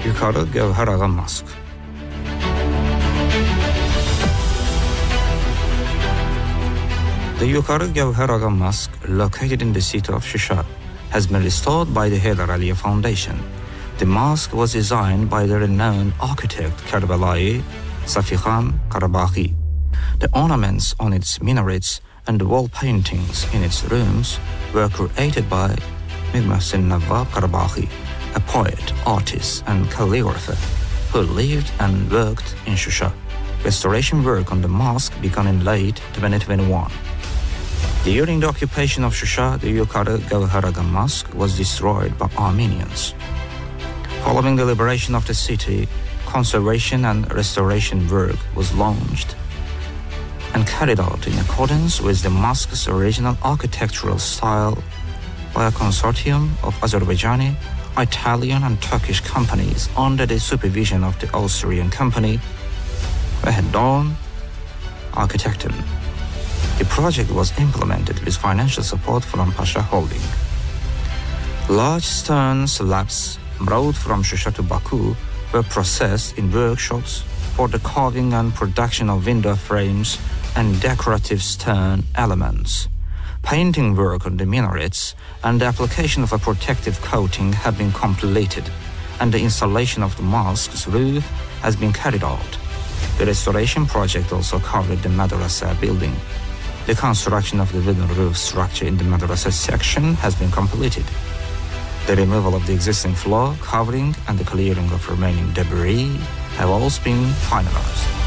Yukarı Gevher Ağa Mosque. The Yukarı Gevher Ağa Mosque, located in the city of Shusha, has been restored by the Haydar Aliyev Foundation. The mosque was designed by the renowned architect Karbelai Safi Khan Karabaghi. The ornaments on its minarets and the wall paintings in its rooms were created by Mir Mohsen Nawab Karabaghi, a poet, artist and calligrapher who lived and worked in Shusha. Restoration work on the mosque began in late 2021. During the occupation of Shusha, the Yukarı Gevher Ağa Mosque was destroyed by Armenians. Following the liberation of the city, conservation and restoration work was launched and carried out in accordance with the mosque's original architectural style by a consortium of Azerbaijani, Italian and Turkish companies under the supervision of the Austrian company Vahedon Architekten. The project was implemented with financial support from Pasha Holding. Large stone slabs brought from Shusha to Baku were processed in workshops for the carving and production of window frames and decorative stone elements. Painting work on the minarets and the application of a protective coating have been completed, and the installation of the mosque's roof has been carried out. The restoration project also covered the madrasa building. The construction of the wooden roof structure in the madrasa section has been completed. The removal of the existing floor covering and the clearing of remaining debris have also been finalized.